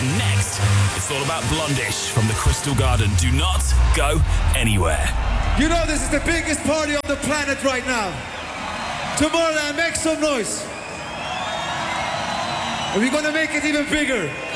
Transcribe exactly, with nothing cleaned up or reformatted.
up next, it's all about Blondish from the Crystal Garden. Do not go anywhere. You know this is the biggest party on the planet right now. Tomorrowland, make some noise. And we're gonna make it even bigger.